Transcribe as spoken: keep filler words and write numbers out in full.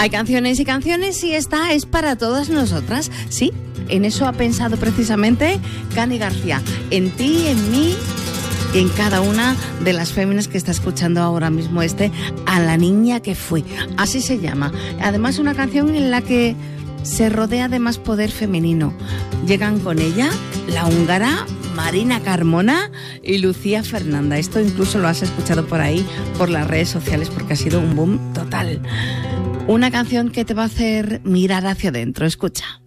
Hay canciones y canciones y esta es para todas nosotras. Sí, en eso ha pensado precisamente Cani García. En ti, en mí y en cada una de las féminas que está escuchando ahora mismo este A la niña que fui. Así se llama. Además, una canción en la que se rodea de más poder femenino. Llegan con ella la húngara Marina Carmona y Lucía Fernanda. Esto incluso lo has escuchado por ahí, por las redes sociales, porque ha sido un boom total. Una canción que te va a hacer mirar hacia adentro. Escucha.